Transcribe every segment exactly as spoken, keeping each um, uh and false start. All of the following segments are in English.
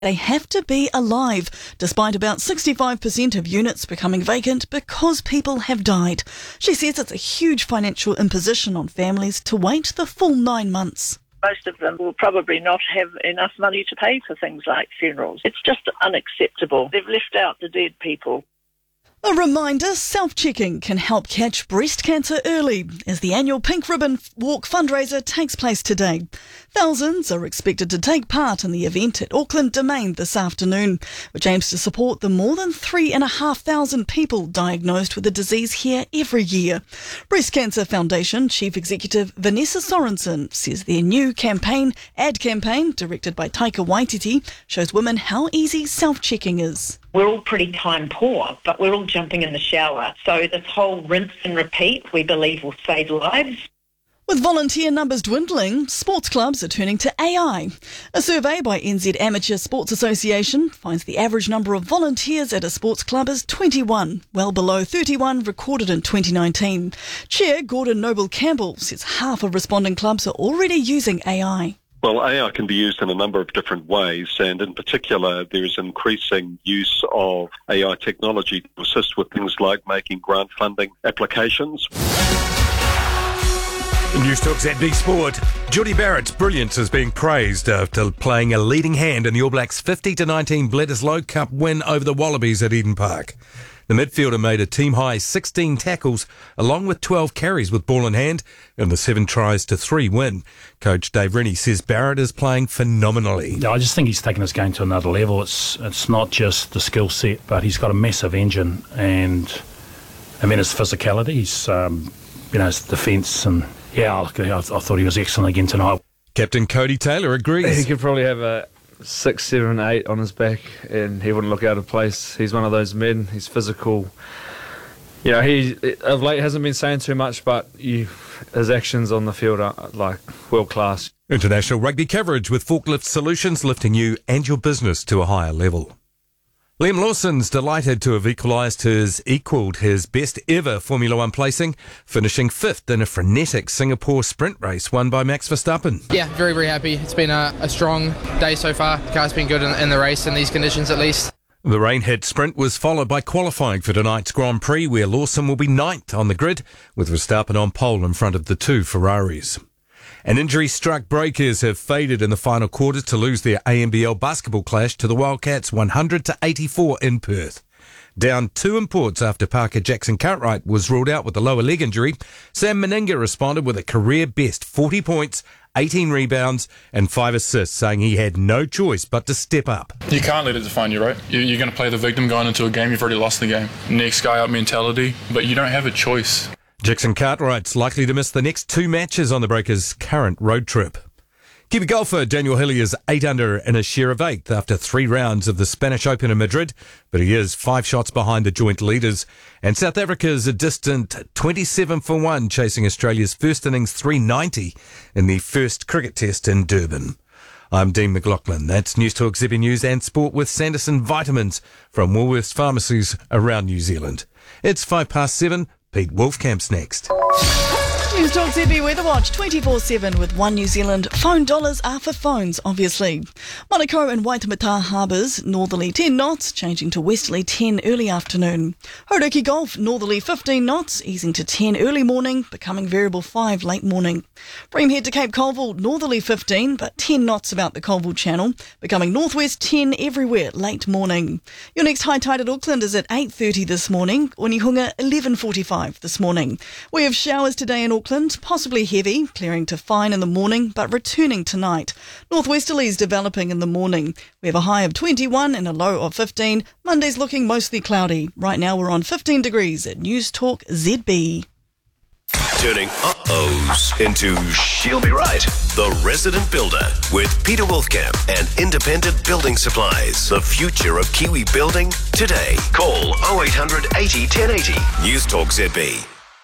They have to be alive, despite about sixty-five percent of units becoming vacant because people have died. She says it's a huge financial imposition on families to wait the full nine months. Most of them will probably not have enough money to pay for things like funerals. It's just unacceptable. They've left out the dead people. A reminder, self-checking can help catch breast cancer early as the annual Pink Ribbon Walk fundraiser takes place today. Thousands are expected to take part in the event at Auckland Domain this afternoon, which aims to support the more than three and a half thousand people diagnosed with the disease here every year. Breast Cancer Foundation Chief Executive Vanessa Sorensen says their new campaign, ad campaign, directed by Taika Waititi, shows women how easy self-checking is. We're all pretty time poor, but we're all jumping in the shower. So this whole rinse and repeat, we believe, will save lives. With volunteer numbers dwindling, sports clubs are turning to A I. A survey by N Z Amateur Sports Association finds the average number of volunteers at a sports club is twenty-one, well below thirty-one recorded in twenty nineteen. Chair Gordon Noble-Campbell says half of responding clubs are already using A I. Well, A I can be used in a number of different ways, and in particular, there is increasing use of A I technology to assist with things like making grant funding applications. News Talk Z B Sport. Jordie Barrett's brilliance is being praised after playing a leading hand in the All Blacks' fifty to nineteen Bledisloe Cup win over the Wallabies at Eden Park. The midfielder made a team-high sixteen tackles along with twelve carries with ball in hand and the seven tries to three win. Coach Dave Rennie says Barrett is playing phenomenally. Yeah, I just think he's taken his game to another level. It's it's not just the skill set, but he's got a massive engine, and I mean his physicality, his um, you know his defence, and yeah, I, I thought he was excellent again tonight. Captain Cody Taylor agrees. He could probably have a six, seven, eight on his back, and he wouldn't look out of place. He's one of those men. He's physical. You know, he of late hasn't been saying too much, but you, his actions on the field are like world class. International rugby coverage with Forklift Solutions, lifting you and your business to a higher level. Liam Lawson's delighted to have equalised his, equalled his best ever Formula One placing, finishing fifth in a frenetic Singapore sprint race won by Max Verstappen. Yeah, very, very happy. It's been a, a strong day so far. The car's been good in, in the race in these conditions at least. The rain-hit sprint was followed by qualifying for tonight's Grand Prix, where Lawson will be ninth on the grid, with Verstappen on pole in front of the two Ferraris. And injury-struck Breakers have faded in the final quarter to lose their A M B L basketball clash to the Wildcats one hundred to eighty-four in Perth. Down two imports after Parker Jackson Cartwright was ruled out with a lower leg injury, Sam Meninga responded with a career-best forty points, eighteen rebounds and five assists, saying he had no choice but to step up. You can't let it define you, right? You're going to play the victim going into a game, you've already lost the game. Next guy up mentality, but you don't have a choice. Jackson Cartwright's likely to miss the next two matches on the Breakers' current road trip. Kiwi golfer Daniel Hillier is eight under in a share of eighth after three rounds of the Spanish Open in Madrid, but he is five shots behind the joint leaders. And South Africa is a distant twenty-seven for one, chasing Australia's first innings three ninety in the first cricket test in Durban. I'm Dean McLaughlin. That's News Talk Z B News and Sport with Sanderson Vitamins from Woolworths pharmacies around New Zealand. It's five past seven. Pete Wolfcamp's next. News Talk Z B Weather Watch twenty-four seven with One New Zealand. Phone dollars are for phones, obviously. Manukau and Waitemata harbours, northerly ten knots, changing to westerly ten early afternoon. Hauraki Gulf, northerly fifteen knots, easing to ten early morning, becoming variable five late morning. Bream Head to Cape Colville, northerly fifteen, but ten knots about the Colville Channel, becoming northwest ten everywhere late morning. Your next high tide at Auckland is at eight thirty this morning, Onehunga eleven forty-five this morning. We have showers today in Auckland, possibly heavy, clearing to fine in the morning, but returning tonight. Northwesterlies developing in the morning. We have a high of twenty-one and a low of fifteen. Monday's looking mostly cloudy. Right now we're on fifteen degrees at News Talk Z B. Turning uh-ohs into she'll be right. The Resident Builder with Peter Wolfcamp and Independent Building Supplies. The future of Kiwi building today. Call oh eight hundred eighty ten eighty. News Talk Z B.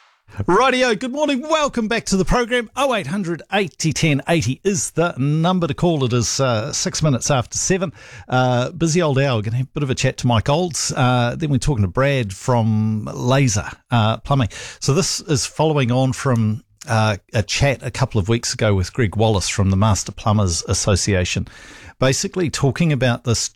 Rightio, good morning. Welcome back to the program. oh eight hundred eighty ten eighty is the number to call. It is uh, six minutes after seven. Uh, busy old hour. We're going to have a bit of a chat to Mike Olds. Uh, then we're talking to Brad from Laser uh, Plumbing. So this is following on from uh, a chat a couple of weeks ago with Greg Wallace from the Master Plumbers Association, basically talking about this